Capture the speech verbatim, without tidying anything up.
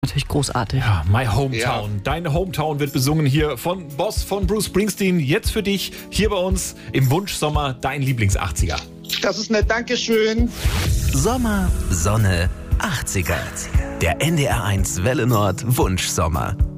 Natürlich großartig. Ja, My Hometown. Ja. Deine Hometown wird besungen hier von Boss, von Bruce Springsteen. Jetzt für dich hier bei uns im Wunschsommer dein Lieblings-achtziger. Das ist nett, Dankeschön. Sommer, Sonne, achtziger. Der N D R eins Welle Nord Wunschsommer.